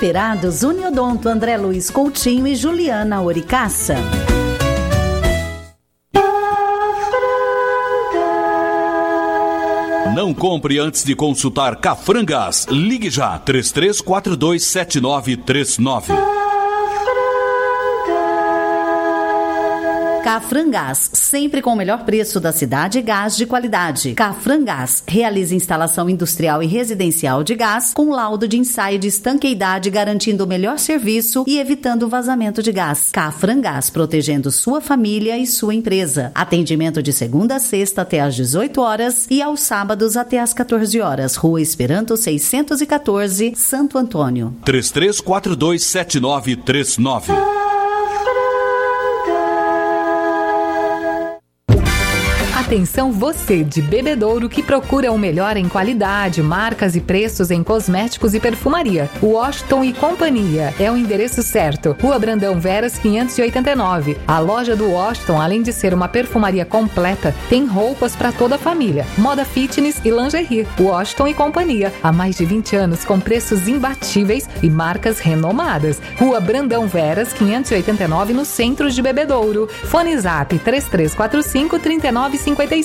Operados Uniodonto André Luiz Coutinho e Juliana Oricaça. Não compre antes de consultar Cafrangás. Ligue já, 33427939. Cafrangás, sempre com o melhor preço da cidade e gás de qualidade. Cafrangás realiza instalação industrial e residencial de gás com laudo de ensaio de estanqueidade, garantindo o melhor serviço e evitando o vazamento de gás. Cafrangás, protegendo sua família e sua empresa. Atendimento de segunda a sexta até às 18 horas e aos sábados até às 14 horas. Rua Esperanto 614, Santo Antônio. 33427939. Atenção você de Bebedouro que procura o melhor em qualidade, marcas e preços em cosméticos e perfumaria. Washington e Companhia é o endereço certo. Rua Brandão Veras 589. A loja do Washington, além de ser uma perfumaria completa, tem roupas para toda a família, moda fitness e lingerie. Washington e Companhia, há mais de 20 anos com preços imbatíveis e marcas renomadas. Rua Brandão Veras 589 no centro de Bebedouro. Fone Zap 3345-3956.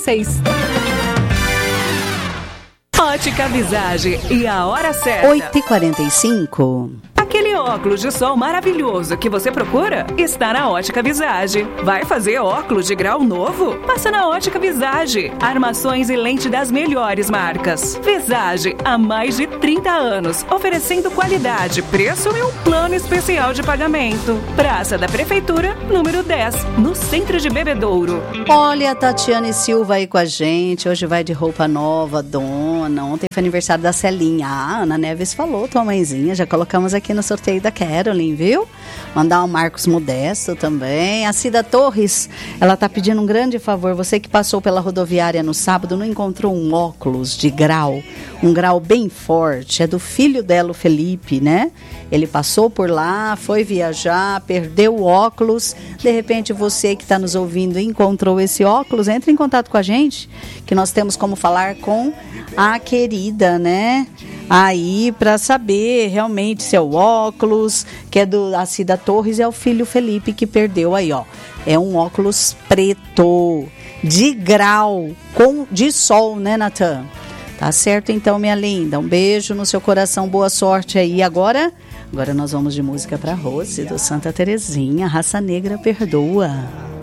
Ótica Visage e a hora certa. 8h45. Aquele óculos de sol maravilhoso que você procura está na Ótica Visage. Vai fazer óculos de grau novo? Passa na Ótica Visage. Armações e lente das melhores marcas. Visage, há mais de 30 anos, oferecendo qualidade, preço e um plano especial de pagamento. Praça da Prefeitura, número 10, no centro de Bebedouro. Olha, a Tatiane Silva aí com a gente. Hoje vai de roupa nova, dona. Ontem foi aniversário da Celinha. A Ana Neves falou, tua mãezinha. Já colocamos aqui no sorteio da Caroline, viu? Mandar um Marcos Modesto também. A Cida Torres, ela tá pedindo um grande favor. Você que passou pela rodoviária no sábado, não encontrou um óculos de grau, um grau bem forte. É do filho dela, o Felipe, né? Ele passou por lá, foi viajar, perdeu o óculos. De repente, você que está nos ouvindo encontrou esse óculos, entre em contato com a gente, que nós temos como falar com a querida, né? Aí, para saber realmente se é o óculos, que é da Cida Torres, é o filho Felipe que perdeu aí, ó. É um óculos preto, de grau, de sol, né, Natan? Tá certo então, minha linda? Um beijo no seu coração, boa sorte aí. Agora nós vamos de música para Rose, do Santa Terezinha, Raça Negra Perdoa.